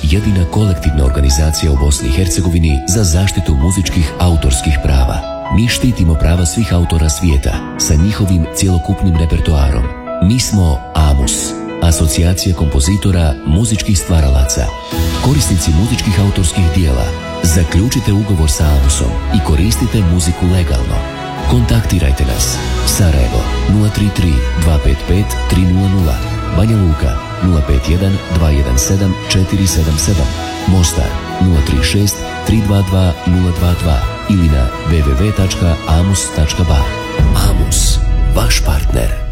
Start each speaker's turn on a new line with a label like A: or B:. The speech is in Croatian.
A: jedina kolektivna organizacija u Bosni i Hercegovini za zaštitu muzičkih autorskih prava. Mi štitimo prava svih autora svijeta sa njihovim cjelokupnim repertoarom. Mi smo AMUS, Asocijacija kompozitora muzičkih stvaralaca. Korisnici muzičkih autorskih dijela, zaključite ugovor sa AMUS-om i koristite muziku legalno. Kontaktirajte nas. Sarajevo 033 255 300, Banja Luka 051 217 477, Mostar 036 322 022 ili na www.amus.ba. AMUS, vaš partner.